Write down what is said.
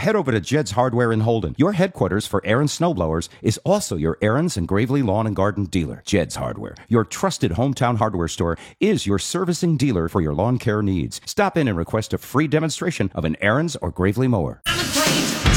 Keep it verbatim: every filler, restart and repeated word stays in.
head over to Jed's Hardware in Holden. Your headquarters for Aaron's snowblowers is also your Aaron's and Gravely Lawn and Garden dealer. Jed's Hardware, your trusted hometown hardware store, is your servicing dealer for your lawn care needs. Stop in and request a free demonstration of an Aaron's or Gravely mower. I'm a Granger.